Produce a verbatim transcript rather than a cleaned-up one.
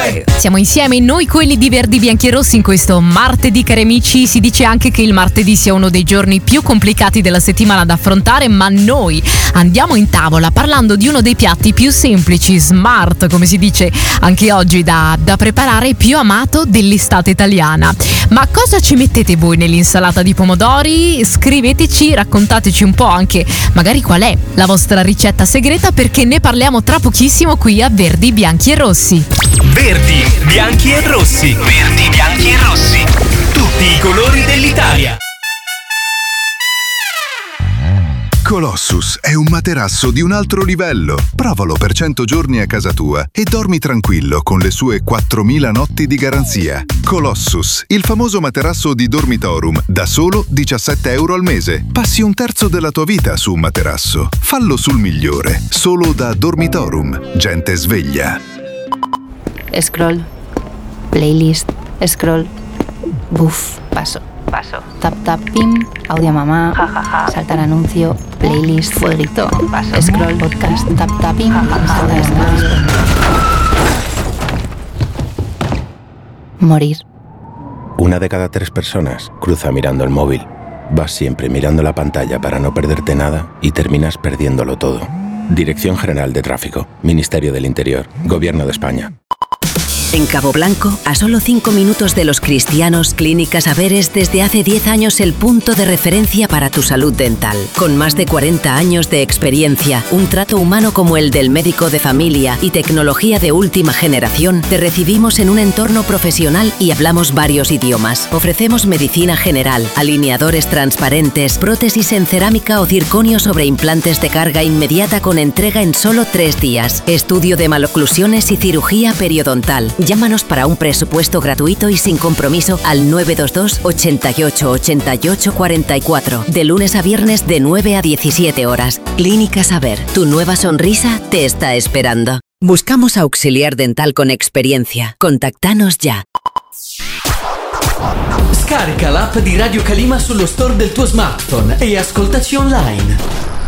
due. Siamo insieme, noi quelli di Verdi, Bianchi e Rossi, in questo martedì, cari amici. Si dice anche che il martedì sia uno dei giorni più complicati della settimana da affrontare, ma noi andiamo in tavola parlando di uno dei piatti più semplici, smart, come si dice anche oggi, da, da preparare, più amato dell'estate italiana. Ma cosa ci mettete voi nell'insalata di pomodori? Scriveteci, raccontateci un po' anche magari qual è la vostra ricetta segreta, perché ne parliamo tra pochissimo qui a Verdi, Bianchi e Rossi. Verdi, Bianchi e Rossi. Verdi, Bianchi e Rossi. Tutti i colori dell'Italia. Colossus è un materasso di un altro livello. Provalo per cento giorni a casa tua e dormi tranquillo con le sue quattromila notti di garanzia. Colossus, il famoso materasso di Dormitorum, da solo diciassette euro al mese. Passi un terzo della tua vita su un materasso. Fallo sul migliore, solo da Dormitorum. Gente sveglia. Scroll, playlist, scroll, buff, paso, paso, tap tap pim, audio mamá, ja, ja, ja. Saltar anuncio, playlist, fueguito, paso, scroll, podcast, tap tap pim, morir. Una de cada tres personas cruza mirando el móvil. Vas siempre mirando la pantalla para no perderte nada y terminas perdiéndolo todo. Dirección General de Tráfico, Ministerio del Interior, Gobierno de España. En Cabo Blanco, a solo cinco minutos de Los Cristianos, Clínica Saber es desde hace diez años el punto de referencia para tu salud dental. Con más de cuarenta años de experiencia, un trato humano como el del médico de familia y tecnología de última generación, te recibimos en un entorno profesional y hablamos varios idiomas. Ofrecemos medicina general, alineadores transparentes, prótesis en cerámica o circonio sobre implantes de carga inmediata con entrega en solo tres días, estudio de maloclusiones y cirugía periodontal. Llámanos para un presupuesto gratuito y sin compromiso al nueve dos dos, ochenta y ocho, ochenta y ocho, cuarenta y cuatro, de lunes a viernes de nueve a diecisiete horas. Clínica Saber, tu nueva sonrisa te está esperando. Buscamos auxiliar dental con experiencia. Contactanos ya. Scarica l'app di Radio Calima sullo store del tuo smartphone e ascoltaci online.